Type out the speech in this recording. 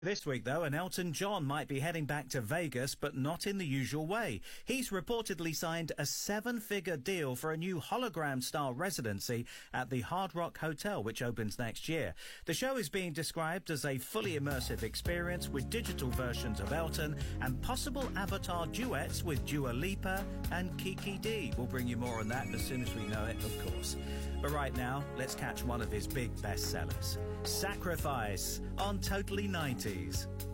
This week, though, and Elton John might be heading back to Vegas, but not in the usual way. He's reportedly signed a 7-figure deal for a new hologram-style residency at the Hard Rock Hotel, which opens next year. The show is being described as a fully immersive experience with digital versions of Elton and possible avatar duets with Dua Lipa and Kiki D. We'll bring you more on that as soon as we know it, of course. But right now, let's catch one of his big bestsellers, Sacrifice, on Totally 90s.